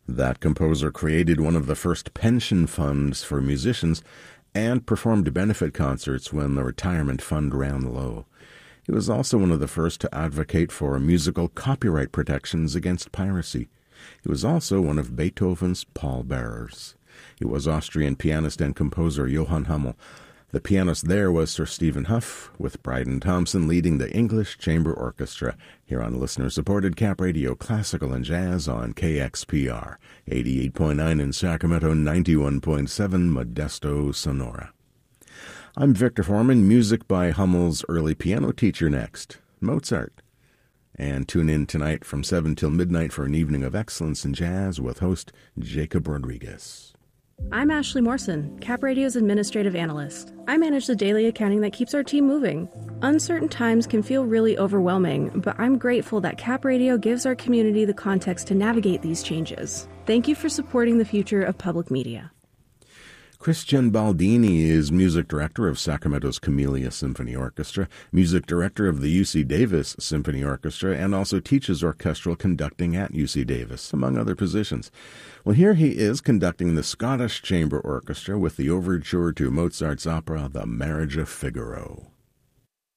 That composer created one of the first pension funds for musicians and performed benefit concerts when the retirement fund ran low. He was also one of the first to advocate for musical copyright protections against piracy. He was also one of Beethoven's pallbearers. He was Austrian pianist and composer Johann Hummel. The pianist there was Sir Stephen Huff, with Bryden Thompson leading the English Chamber Orchestra, here on listener-supported Cap Radio Classical and Jazz on KXPR, 88.9 in Sacramento, 91.7 Modesto, Sonora. I'm Victor Foreman, music by Hummel's early piano teacher next, Mozart. And tune in tonight from 7 till midnight for an evening of excellence in jazz with host Jacob Rodriguez. I'm Ashley Morrison, Cap Radio's administrative analyst. I manage the daily accounting that keeps our team moving. Uncertain times can feel really overwhelming, but I'm grateful that Cap Radio gives our community the context to navigate these changes. Thank you for supporting the future of public media. Christian Baldini is music director of Sacramento's Camellia Symphony Orchestra, music director of the UC Davis Symphony Orchestra, and also teaches orchestral conducting at UC Davis, among other positions. Well, here he is conducting the Scottish Chamber Orchestra with the overture to Mozart's opera, The Marriage of Figaro.